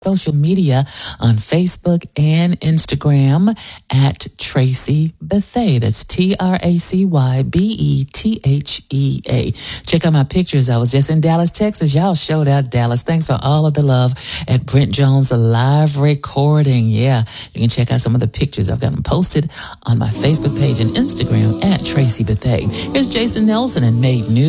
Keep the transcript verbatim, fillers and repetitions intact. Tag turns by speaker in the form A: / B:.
A: social media on Facebook and Instagram at Tracy Bethea. That's T R A C Y B E T H E A. Check out my pictures. I was just in Dallas, Texas. Y'all showed out Dallas. Thanks for all of the love at Brent Jones live recording. Yeah, you can check out some of the pictures. I've got them posted on my Facebook page and Instagram at Tracy Bethea. Here's Jason Nelson and Made New.